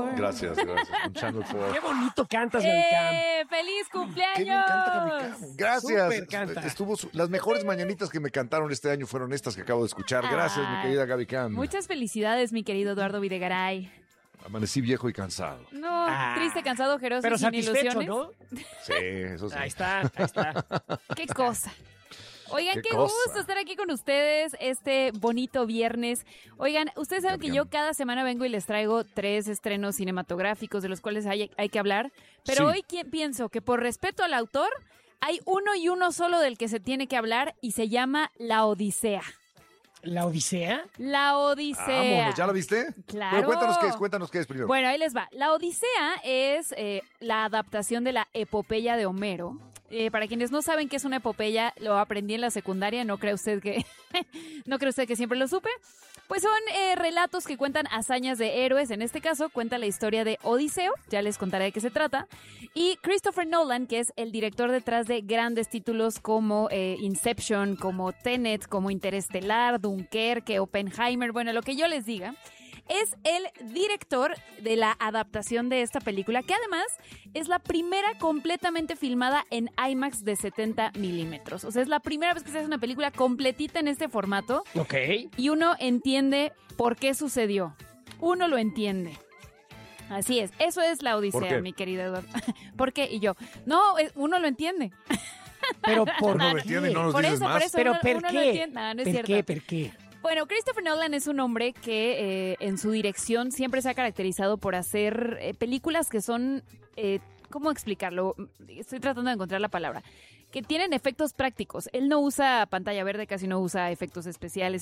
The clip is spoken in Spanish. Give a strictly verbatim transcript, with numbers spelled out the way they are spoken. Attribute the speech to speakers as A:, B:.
A: cuatro.
B: Gracias, gracias. Un Channel cuatro.
A: Qué bonito cantas, Gaby Cam.
C: ¡Eh! ¡Feliz cumpleaños!
B: Qué bien canta Gaby Cam. Gracias.
A: Súper canta.
B: Estuvo su- las mejores mañanitas que me cantaron este año fueron estas que acabo de escuchar. Gracias, mi
C: Ay,
B: querida Gaby Cam.
C: Muchas felicidades, mi querido Eduardo Videgaray.
B: Amanecí viejo y cansado.
C: No,
A: Ah,
C: triste, cansado, ojeroso,
A: Pero
C: sin
A: satisfecho,
C: ilusiones.
A: ¿no?
B: Sí, eso sí.
A: Ahí está, ahí está.
C: Qué cosa. Oigan,
B: Qué
C: qué,
B: cosa.
C: gusto estar aquí con ustedes este bonito viernes. Oigan, ustedes saben que
B: Bien.
C: yo cada semana vengo y les traigo tres estrenos cinematográficos de los cuales hay, hay que hablar. Pero
B: Sí.
C: hoy qui- pienso que por respeto al autor, hay uno y uno solo del que se tiene que hablar y se llama La Odisea.
A: ¿La Odisea?
C: La Odisea.
B: Vámonos, ¿ya la viste?
C: Claro.
B: Pero cuéntanos qué es, cuéntanos qué es primero.
C: Bueno, ahí les va. La Odisea es eh, la adaptación de la epopeya de Homero. Eh, para quienes no saben qué es una epopeya, lo aprendí en la secundaria, no cree usted que no cree usted que siempre lo supe. Pues son eh, relatos que cuentan hazañas de héroes. En este caso, cuenta la historia de Odiseo. Ya les contaré de qué se trata. Y Christopher Nolan, que es el director detrás de grandes títulos como eh, Inception, como Tenet, como Interestelar, Dunkerque, Oppenheimer, bueno, lo que yo les diga. Es el director de la adaptación de esta película, que además es la primera completamente filmada en IMAX de setenta milímetros. O sea, es la primera vez que se hace una película completita en este formato.
A: Ok.
C: Y uno entiende por qué sucedió. Uno lo entiende. Así es. Eso es la
B: ¿Por
C: Odisea,
B: qué?
C: mi querida Eduardo. ¿Por qué? Y yo, no, eh, uno lo entiende.
A: Pero por
B: Uno lo
A: qué?
B: entiende y no nos
C: Por
B: dices
C: eso, por
B: más.
C: eso.
A: Pero
C: uno-
A: ¿por
C: uno lo
A: qué?
C: entiende. No, no es
A: ¿Por
C: cierto.
A: qué? ¿Por qué?
C: Bueno, Christopher Nolan es un hombre que eh, en su dirección siempre se ha caracterizado por hacer eh, películas que son, eh, ¿cómo explicarlo? Estoy tratando de encontrar la palabra. Que tienen efectos prácticos. Él no usa pantalla verde, casi no usa efectos especiales.